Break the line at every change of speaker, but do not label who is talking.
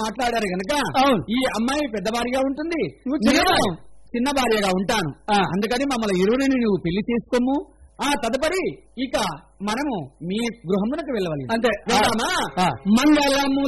మాట్లాడారు గనక ఈ అమ్మాయి పెద్ద భార్యగా ఉంటుంది, చిన్న భార్యగా ఉంటాను. అందుకని మమ్మల్ని ఇరువురిని నువ్వు పెళ్లి చేసుకోము. తదుపరి ఇక మనము మీ గృహమునకు వెళ్ళవాలి.
అంతే.
మంగళము